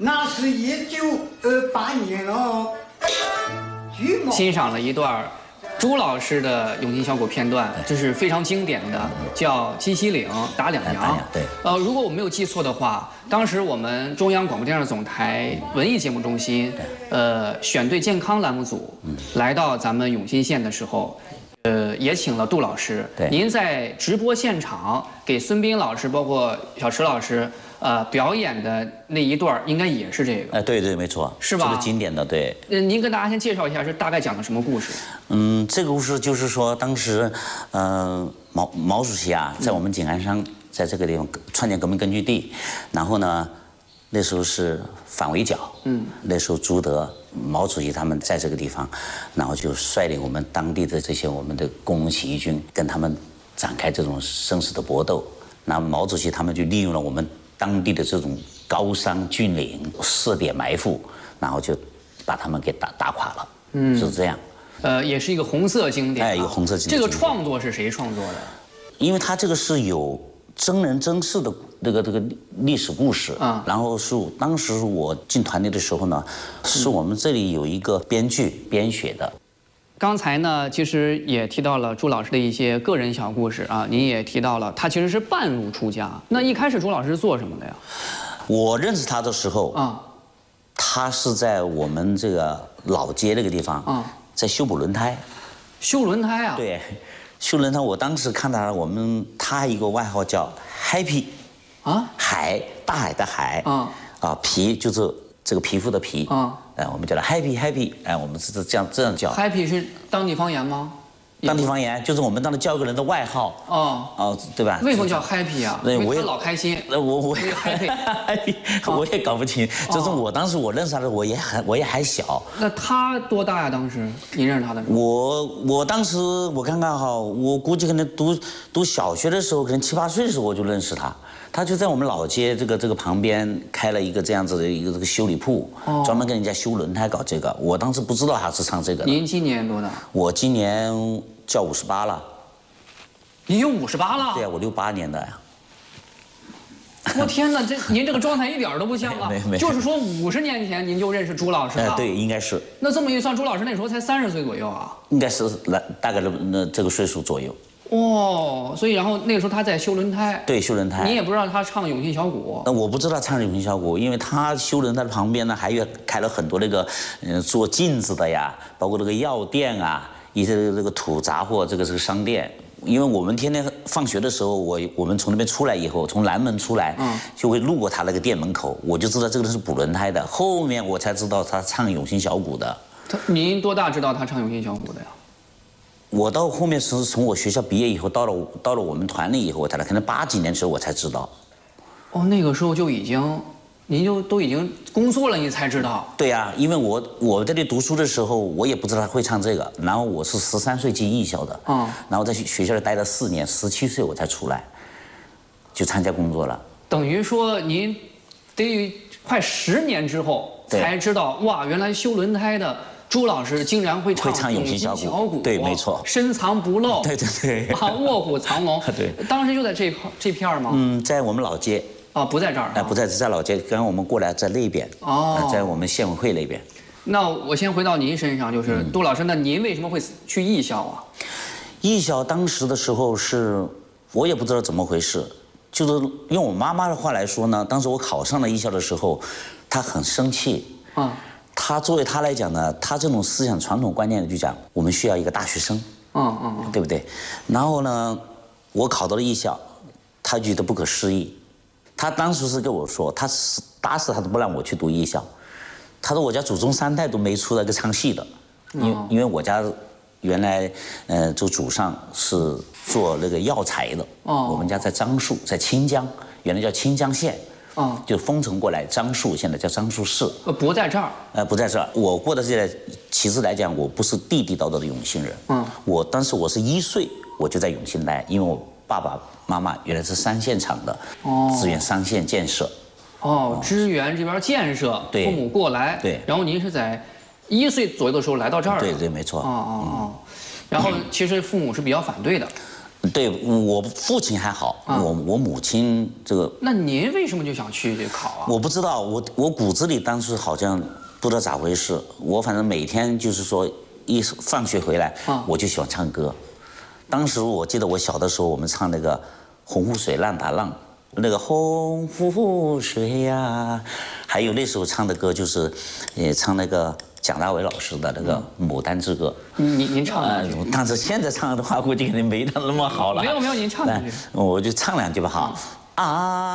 那是1928年哦。 欣赏了一段朱老师的永兴小鼓片段，这是非常经典的，叫鸡西岭打两羊。 对。 如果我没有记错的话，当时我们中央广播电视总台文艺节目中心，选对健康栏目组来到咱们永兴县的时候。也请了杜老师。 对， 您在直播现场给孙斌老师，包括小池老师，表演的那一段，应该也是这个。 对对，没错， 是吧？ 这个经典的，对。 您跟大家先介绍一下，是大概讲的什么故事？ 这个故事就是说，当时，毛主席啊，在我们井冈山，在这个地方创建革命根据地，然后呢，那时候是反围剿，那时候朱德、毛主席他们在这个地方，然后就率领我们当地的这些我们的工农起义军，跟他们展开这种生死的搏斗。那毛主席他们就利用了我们当地的这种高山峻岭，设点埋伏，然后就把他们给打垮了。是这样。 也是一个红色经典。 一个红色经典。 这个创作是谁创作的？ 因为他这个是有真人真事的这个历史故事啊，然后是当时我进团队的时候呢，是我们这里有一个编剧编写的。 刚才呢，其实也提到了朱老师的一些个人小故事啊，您也提到了他其实是半路出家。那一开始朱老师是做什么的呀？ 我认识他的时候啊， 他是在我们这个老街那个地方啊，在修补轮胎。 修轮胎啊？ 对。修轮胎，我当时看他，他一个外号叫 Happy， 啊，大海的海，皮就是这个皮肤的皮，我们叫他 Happy， 我们是这样叫。 Happy 是当地方言吗？ 当地方言就是我们当时叫一个人的外号，对吧？ 为什么叫 Happy 啊？因为他老开心。 我也 Happy， 我也搞不清。就是我当时我认识他的时候，我也还小。 那他多大呀？当时你认识他的时候？ 我当时我看看哈，我估计可能读小学的时候，可能7、8岁的时候我就认识他。他就在我们老街这个旁边开了一个这样子的一个这个修理铺，专门跟人家修轮胎搞这个。我当时不知道他是唱这个的。 您今年多大？ 我今年叫58了。 你有58了？ 对呀，我68年的呀。 我天哪，您这个状态一点都不像啊！ 没就是说50年前您就认识朱老师了？ 对，应该是。 那这么一算，朱老师那时候才30岁左右啊？ 应该是大概这个岁数左右。 所以然后那个时候他在修轮胎。对， 修轮胎。 你也不知道他唱永兴小鼓。 我不知道唱永兴小鼓，因为他修轮胎的旁边呢，还有开了很多那个做镜子的呀，包括那个药店啊，一些这个土杂货这个商店。因为我们天天放学的时候，我们从那边出来以后，从南门出来，就会路过他那个店门口，我就知道这个人是补轮胎的。后面我才知道他唱永兴小鼓的。 您多大知道他唱永兴小鼓的呀？ 我到后面是从我学校毕业以后，到了我们团里以后，可能80几年的时候我才知道。 那个时候您就都已经工作了，你才知道？ 对呀，因为我在这里读书的时候，我也不知道他会唱这个。然后我是13岁进艺校的，然后在学校里待了4年，17岁我才出来，就参加工作了。 等于说您得快10年之后才知道，哇，原来修轮胎的朱老师竟然会唱永兴小鼓。 对，没错， 深藏不露。 对， 卧虎藏龙。对，当时就在这片吗？ 在我们老街。 不在这儿。 不在，在老街。刚刚我们过来在那边。在我们县委会那边。 那我先回到您身上，就是杜老师，那您为什么会去艺校啊？ 艺校当时的时候我也不知道怎么回事，就是用我妈妈的话来说呢，当时我考上了艺校的时候，她很生气。他作为他来讲呢，他这种思想传统观念就讲，我们需要一个大学生，对不对？然后呢，我考到了艺校，他觉得不可思议，他当时是跟我说，他打死他都不让我去读艺校，他说我家祖宗3代都没出来个唱戏的，因为我家原来就祖上是做那个药材的，我们家在樟树，在清江，原来叫清江县。就封城过来，樟树现在叫樟树市， 不在这儿。 不在这儿。我过的这代，其实来讲，我不是地地道道的永兴人。当时我是1岁，我就在永兴待，因为我爸爸妈妈原来是3线厂的，支援3线建设。 支援这边建设，父母过来。对。然后您是在1岁左右的时候来到这儿的。 对，没错。 然后其实父母是比较反对的。 对我父亲还好，我母亲这个。 那您为什么就想去考啊？ 我不知道，我骨子里当时好像不知道咋回事，我反正每天就是说一放学回来，我就喜欢唱歌。当时我记得我小的时候，我们唱那个《洪湖水浪打浪》，那个洪湖水呀，还有那时候唱的歌就是，唱那个蒋大为老师的那个《牡丹之歌》。 您唱两句。 但是现在唱的话，估计肯定没他那么好了。 没有，您唱两句。 我就唱两句吧哈。啊。